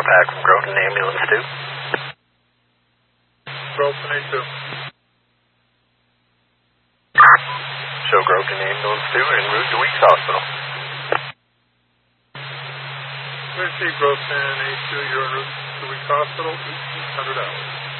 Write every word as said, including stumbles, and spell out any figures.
back from Groton Ambulance two. Groton A two. Show Groton Ambulance two en route to Weeks Hospital. Let's see, Groton A two, you're en route to Weeks Hospital, one hundred hours.